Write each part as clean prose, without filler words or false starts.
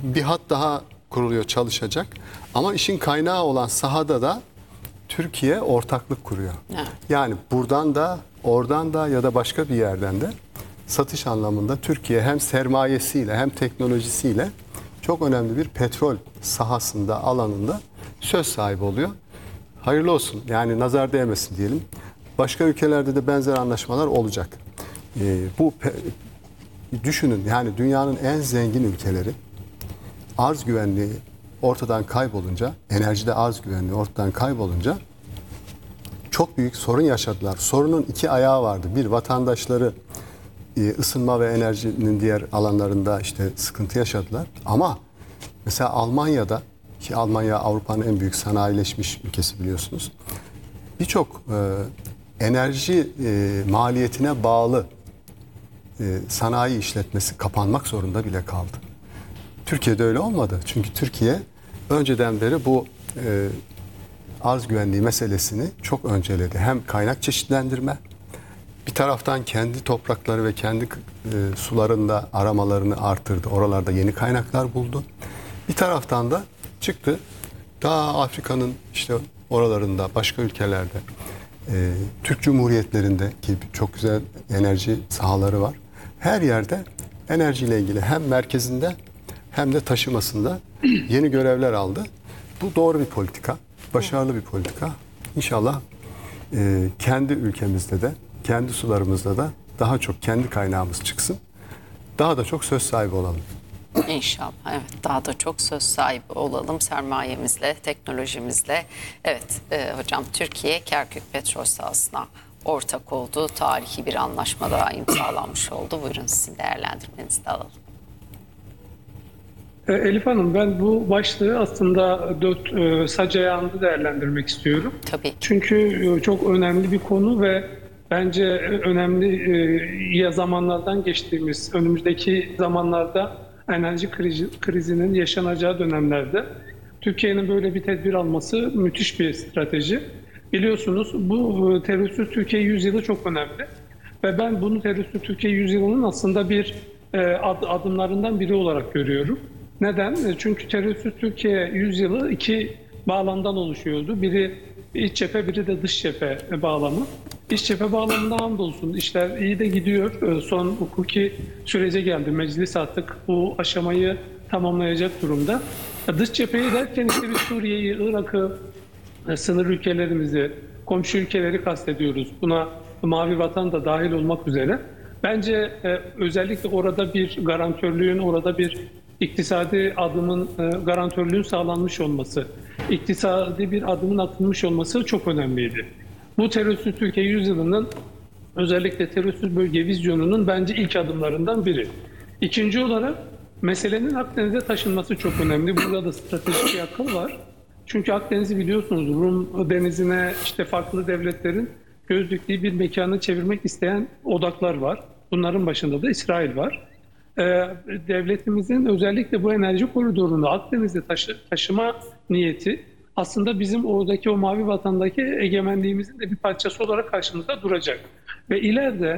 bir hat daha kuruluyor, çalışacak. Ama işin kaynağı olan sahada da Türkiye ortaklık kuruyor. Evet. Yani buradan da, oradan da ya da başka bir yerden de satış anlamında Türkiye hem sermayesiyle hem teknolojisiyle çok önemli bir petrol sahasında, alanında söz sahibi oluyor. Hayırlı olsun. Yani nazar değmesin diyelim. Başka ülkelerde de benzer anlaşmalar olacak. Düşünün, yani dünyanın en zengin ülkeleri arz güvenliği ortadan kaybolunca, enerjide arz güvenliği ortadan kaybolunca çok büyük sorun yaşadılar. Sorunun iki ayağı vardı. Bir, vatandaşları ısınma ve enerjinin diğer alanlarında işte sıkıntı yaşadılar. Ama mesela Almanya'da, ki Almanya Avrupa'nın en büyük sanayileşmiş ülkesi biliyorsunuz, birçok enerji maliyetine bağlı sanayi işletmesi kapanmak zorunda bile kaldı. Türkiye'de öyle olmadı. Çünkü Türkiye önceden beri bu arz güvenliği meselesini çok önceledi. Hem kaynak çeşitlendirme, bir taraftan kendi toprakları ve kendi sularında aramalarını artırdı. Oralarda yeni kaynaklar buldu. Bir taraftan da çıktı. Daha Afrika'nın işte oralarında, başka ülkelerde, Türk Cumhuriyetlerinde ki çok güzel enerji sahaları var. Her yerde enerjiyle ilgili hem merkezinde hem de taşımasında yeni görevler aldı. Bu doğru bir politika, başarılı bir politika. İnşallah kendi ülkemizde de, kendi sularımızda da daha çok kendi kaynağımız çıksın. Daha da çok söz sahibi olalım. İnşallah. Evet, daha da çok söz sahibi olalım sermayemizle, teknolojimizle. Evet hocam, Türkiye Kerkük petrol sahasına ortak oldu. Tarihi bir anlaşma daha imzalanmış oldu. Buyurun, sizin değerlendirmenizi de alalım. Elif Hanım, ben bu başlığı aslında dört sac ayağında değerlendirmek istiyorum. Tabii. Çünkü çok önemli bir konu ve bence önemli ya zamanlardan geçtiğimiz, önümüzdeki zamanlarda enerji krizinin yaşanacağı dönemlerde Türkiye'nin böyle bir tedbir alması müthiş bir strateji. Biliyorsunuz bu terörsüz Türkiye yüzyılı çok önemli ve ben bunu terörsüz Türkiye yüzyılının aslında bir adımlarından biri olarak görüyorum. Neden? Çünkü terörsüz Türkiye yüzyılı iki bağlamdan oluşuyordu. Biri iç cephe, biri de dış cephe bağlamı. İç cephe bağlamında hamdolsun işler iyi de gidiyor. Son hukuki sürece geldi. Meclis artık bu aşamayı tamamlayacak durumda. Dış cepheyi derken işte biz Suriye'yi, Irak'ı, sınır ülkelerimizi, komşu ülkeleri kastediyoruz. Buna Mavi Vatan da dahil olmak üzere. Bence özellikle orada bir garantörlüğün, orada bir iktisadi adımın, garantörlüğün sağlanmış olması, iktisadi bir adımın atılmış olması çok önemliydi. Bu terörsüz Türkiye yüzyılının özellikle terörsüz bölge vizyonunun bence ilk adımlarından biri. İkinci olarak meselenin Akdeniz'e taşınması çok önemli. Burada da stratejik bir akıl var. Çünkü Akdeniz'i biliyorsunuz, Rum denizine işte farklı devletlerin göz diktiği bir mekanı çevirmek isteyen odaklar var. Bunların başında da İsrail var. Devletimizin özellikle bu enerji koridorunu Akdeniz'e taşıma niyeti aslında bizim oradaki o mavi vatandaki egemenliğimizin de bir parçası olarak karşımızda duracak. Ve ileride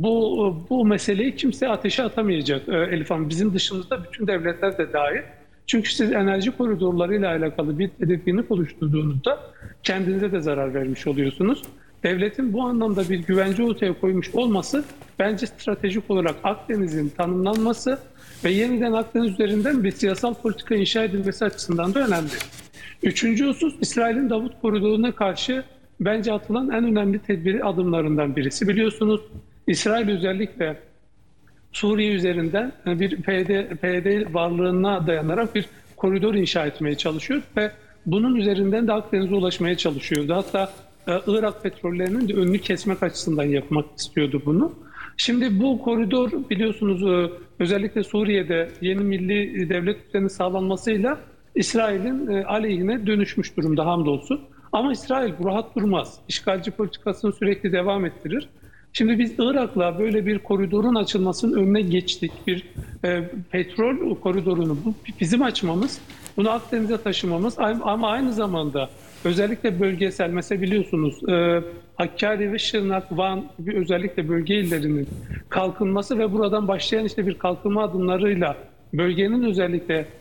bu meseleyi kimse ateşe atamayacak Elif Hanım. Bizim dışımızda bütün devletler de dahil. Çünkü siz enerji koridorlarıyla alakalı bir tedirginlik oluşturduğunuzda kendinize de zarar vermiş oluyorsunuz. Devletin bu anlamda bir güvence ortaya koymuş olması bence stratejik olarak Akdeniz'in tanımlanması ve yeniden Akdeniz üzerinden bir siyasal politika inşa edilmesi açısından da önemli. Üçüncü husus, İsrail'in Davut Koridoru'na karşı bence atılan en önemli tedbiri adımlarından birisi. Biliyorsunuz İsrail özellikle Suriye üzerinden bir PYD varlığına dayanarak bir koridor inşa etmeye çalışıyor ve bunun üzerinden de Akdeniz'e ulaşmaya çalışıyordu. Hatta Irak petrollerinin de önünü kesmek açısından yapmak istiyordu bunu. Şimdi bu koridor biliyorsunuz özellikle Suriye'de yeni milli devlet düzeni sağlanmasıyla İsrail'in aleyhine dönüşmüş durumda hamdolsun. Ama İsrail bu rahat durmaz. İşgalci politikasını sürekli devam ettirir. Şimdi biz Irak'la böyle bir koridorun açılmasının önüne geçtik. Bir petrol koridorunu bizim açmamız, bunu Akdeniz'e taşımamız ama aynı zamanda özellikle bölgesel, mesela biliyorsunuz Hakkari ve Şırnak, Van gibi özellikle bölge illerinin kalkınması ve buradan başlayan işte bir kalkınma adımlarıyla bölgenin özellikle